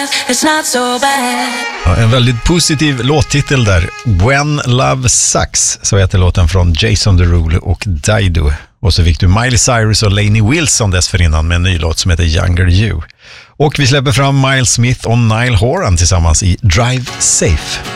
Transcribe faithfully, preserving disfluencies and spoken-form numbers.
life, it's not so bad. Ja, en väldigt positiv låttitel där. When Love Sucks, så heter låten från Jason Derulo och Dido. Och så fick du Miley Cyrus och Lainey Wilson dessförinnan med en ny låt som heter Younger You. Och vi släpper fram Miles Smith och Niall Horan tillsammans i Drive Safe.